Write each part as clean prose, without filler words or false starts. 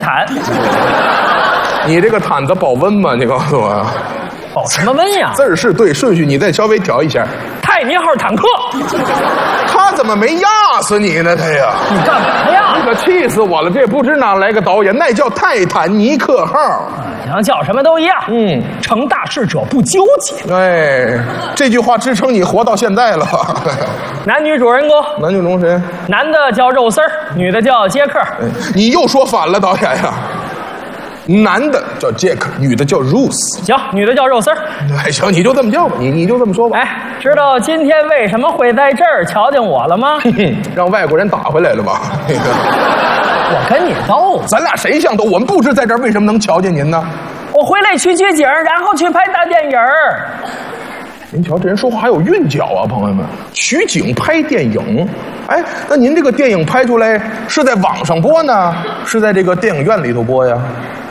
毯。 你这个毯子保温吗？你告诉我。 保什么温呀？ 字儿是对，顺序你再稍微调一下。 泰尼号坦克。 他怎么没压死你呢？他呀， 你干嘛呀？ 你可气死我了！这不知哪来个导演，那叫泰坦尼克号。 行，叫什么都一样。成大事者不纠结。 哎，这句话支撑你活到现在了。 男女主人公， 男女中谁？ 男的叫肉丝儿，女的叫杰克。 你又说反了，导演呀。男的叫杰克，女的叫 Ruth。 行，女的叫肉丝儿。 哎，行，你就这么叫吧，你就这么说吧。 哎，知道今天为什么会在这儿瞧见我了吗？ 让外国人打回来了吧？ 我跟你斗， 咱俩谁像斗？我们不知在这儿为什么能瞧见您呢？ 我回来取景，然后去拍大电影儿。 您瞧，这人说话还有韵脚啊，朋友们！取景拍电影，哎，那您这个电影拍出来是在网上播呢，是在这个电影院里头播呀？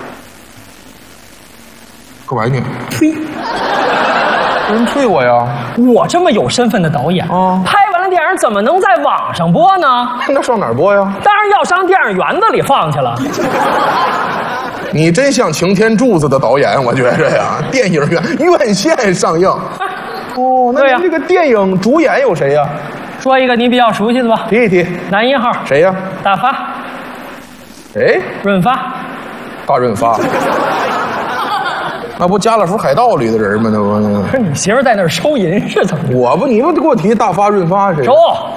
干嘛呢？吹！有人吹我呀？ 我这么有身份的导演啊， 拍完了电影怎么能在网上播呢？ 那上哪儿播呀？ 当然要上电影园子里放去了。 你真像擎天柱子的导演，我觉着呀，电影院线上映。哦，那您这个电影主演有谁呀？ 说一个你比较熟悉的吧。 提一提。 男一号谁呀？ 大发。 哎， 润发。 大润发。那不《加勒福海盗》里的人吗？那不是你媳妇在那儿收银是怎么？ 我不，你不给我提大发润发谁？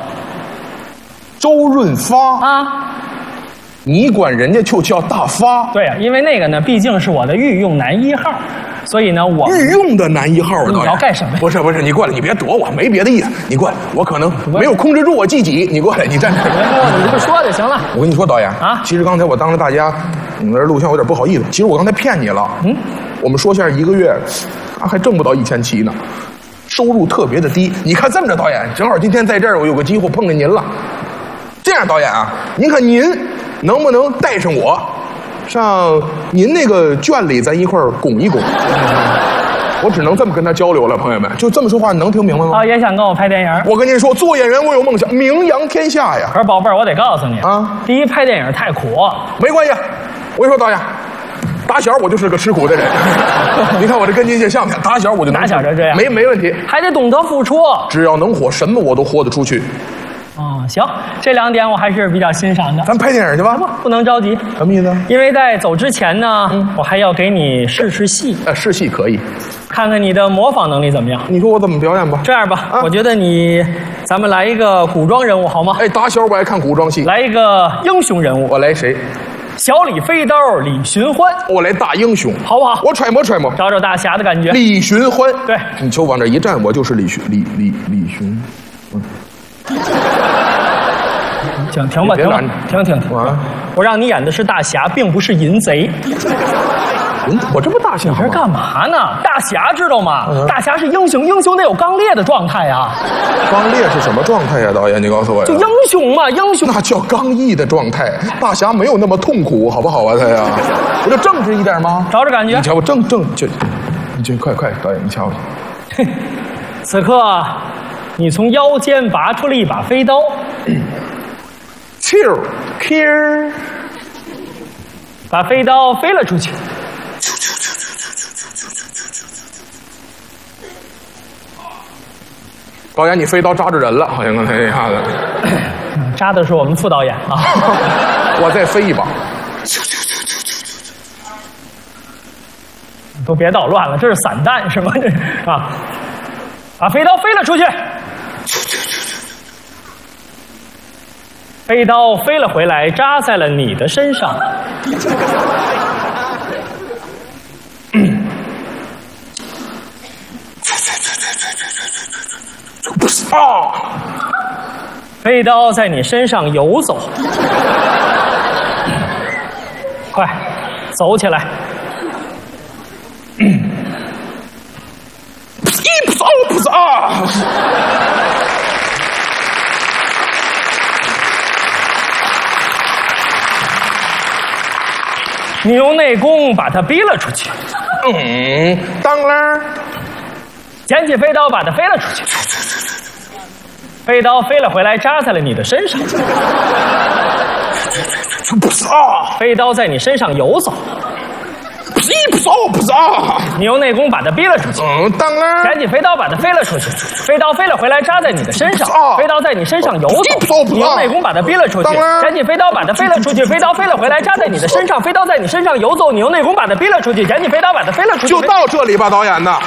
周润发啊。 你管人家就叫大发？ 对啊，因为那个呢，毕竟是我的御用男一号，所以呢，我御用的男一号。 你要干什么？ 不是，你过来，你别躲我，没别的意思。你过来，我可能没有控制住我自己。你过来，你站着。 你就说就行了。 我跟你说，导演啊，其实刚才我当着大家，在这录像有点不好意思。其实我刚才骗你了。我们说相声1个月，还挣不到1700呢，收入特别的低。你看这么着，导演，正好今天在这儿，我有个机会碰见您了。这样，导演啊，您看您能不能带上我，上您那个圈里，咱一块儿拱一拱？我只能这么跟他交流了，朋友们，就这么说话，你能听明白吗？ 也想跟我拍电影。 我跟您说，做演员我有梦想，名扬天下呀。 可是宝贝儿，我得告诉你啊， 第一拍电影太苦。 没关系，我跟你说，导演，打小我就是个吃苦的人。你看我这跟您这像不像？打小我就能打小就这样， 没问题， 还得懂得付出。 只要能活，什么我都活得出去。 行，这2点我还是比较欣赏的。 咱拍电影去吧， 不能着急。 什么意思？ 因为在走之前呢，我还要给你试戏。 试戏可以， 看看你的模仿能力怎么样。 你说我怎么表演吧？ 这样吧，我觉得咱们来一个古装人物好吗？ 哎，打小我爱看古装戏。 来一个英雄人物。 我来谁？ 小李飞刀李寻欢。 我来大英雄， 好不好？ 我揣摩， 找找大侠的感觉。 李寻欢， 对， 你就往这一站，我就是李寻。 停吧，停！我让你演的是大侠，并不是淫贼。 我这不大侠吗？ 你这干嘛呢？大侠知道吗？大侠是英雄，英雄得有刚烈的状态啊。 刚烈是什么状态呀？导演，你告诉我呀。 就英雄嘛，英雄那叫刚毅的状态。大侠没有那么痛苦，好不好啊？他呀，我就正直一点吗？ 找感觉。 你瞧我你就快，导演你瞧瞧。 此刻，你从腰间拔出了一把飞刀。 Kill， 把飞刀飞了出去。 导演，你飞刀扎着人了，好像刚才那下子。 扎的是我们副导演啊。 我再飞一把。 都别捣乱了，这是散弹是吗？这啊，把飞刀飞了出去。飞刀飞了回来，扎在了你的身上。飞刀在你身上游走，快走起来！ 不是啊！ 你用内功把他逼了出去。 当啷， 捡起飞刀，把他飞了出去。飞刀飞了回来，扎在了你的身上。 不是啊， 飞刀在你身上游走， 不是啊， 你用内功把它逼了出去。 当然， 捡起飞刀把它飞了出去，飞刀飞了回来扎在你的身上，飞刀在你身上游走，你用内功把它逼了出去。捡起飞刀把它飞了出去，飞刀飞了回来扎在你的身上，飞刀在你身上游走，你用内功把它逼了出去。捡起飞刀把它飞了出去。 就到这里吧，导演的。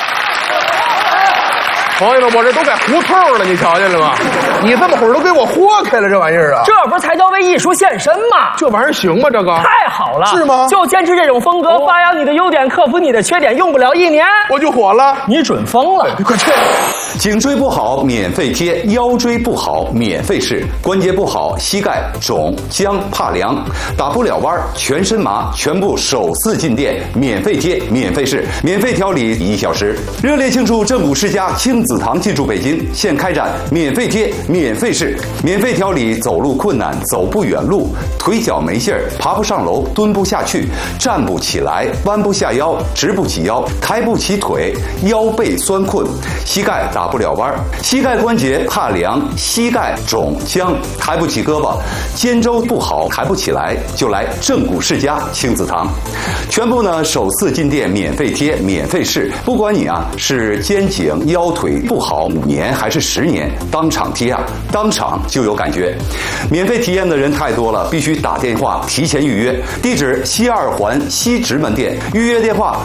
朋友们，我这都该糊透了，你瞧见了吗？你这么会儿都给我豁开了，这玩意儿啊！ 这不是才叫为艺术献身吗？ 这玩意儿行吗？这个太好了， 是吗？ 就坚持这种风格，发扬你的优点，克服你的缺点，用不了1年我就火了。 你准疯了！ 快去！ 颈椎不好免费贴，腰椎不好免费试，关节不好膝盖肿僵怕凉，打不了弯全身麻，全部手4进店免费贴免费试，免费调理1小时。热烈庆祝正骨世家亲子堂进驻北京，现开展免费贴免费试，免费调理走路困难、走不远路、腿脚没劲儿、爬不上楼、蹲不下去、站不起来、弯不下腰、直不起腰、抬不起腿、腰背酸困、膝盖打不了弯、膝盖关节怕凉、膝盖肿僵、抬不起胳膊、肩周不好抬不起来，就来正骨世家亲子堂。全部呢手4进店免费贴免费试，不管你啊是肩颈腰腿不好5年还是10年，当场贴啊，当场就有感觉。免费体验的人太多了，必须打电话提前预约。地址西2环西直门店，预约电话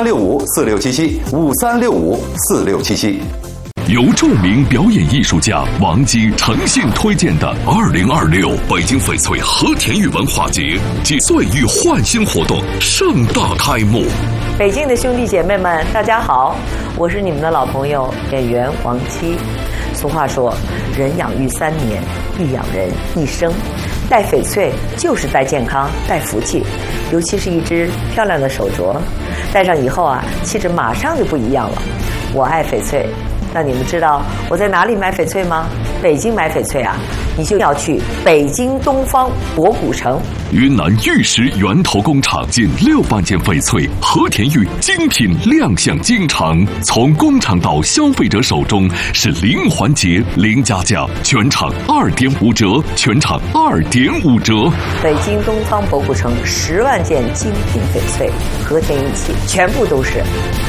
5365467753654677。 由著名表演艺术家王姬诚信推荐的2026北京翡翠和田玉文化节暨岁玉焕新活动盛大开幕。 北京的兄弟姐妹们，大家好，我是你们的老朋友演员王姬。俗话说，人养育3年，必养人一生。戴翡翠就是戴健康、戴福气，尤其是一只漂亮的手镯，戴上以后啊，气质马上就不一样了。我爱翡翠。那你们知道我在哪里买翡翠吗？北京买翡翠啊，你就要去北京东方博古城。 云南玉石源头工厂近6万件翡翠和田玉精品亮相京城，从工厂到消费者手中是0环节0加价，全场2.5折，全场2.5折。 北京东方博古城10万件精品翡翠和田玉器，全部都是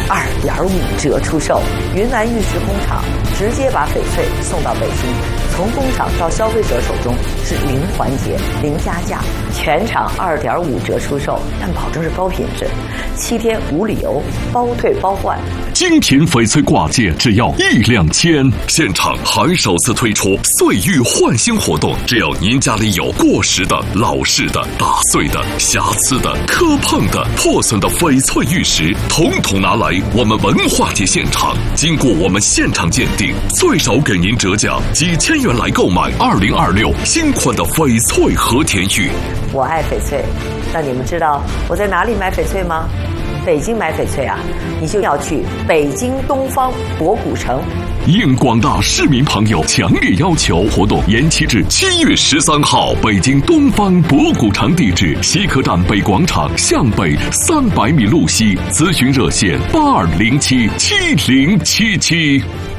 2.5折出售。云南玉石工厂直接把翡翠送到北京，从工厂到消费者手中是0环节0加价，全场2.5折出售，但保证是高品质，7天无理由，包退包换。 精品翡翠挂件只要1-2千，现场还首次推出岁玉焕新活动，只要您家里有过时的、老式的、打碎的、瑕疵的、磕碰的、破损的翡翠玉石，统统拿来我们文化节现场，经过我们现场鉴定，最少给您折价几千元来购买2026新款的翡翠和田玉。 我爱翡翠，那你们知道我在哪里买翡翠吗？北京买翡翠啊，你就要去北京东方博古城。 应广大市民朋友强烈要求，活动延期至7月13号。北京东方博古城地址：西客站北广场向北300米路西。咨询热线：82077077。